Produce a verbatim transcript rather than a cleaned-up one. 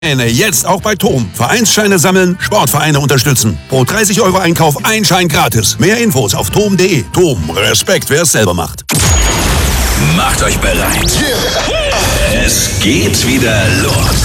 Jetzt auch bei Tom. Vereinsscheine sammeln, Sportvereine unterstützen. Pro dreißig Euro Einkauf ein Schein gratis. Mehr Infos auf tom punkt de. Tom, Respekt, wer es selber macht. Macht euch bereit. Es geht wieder los.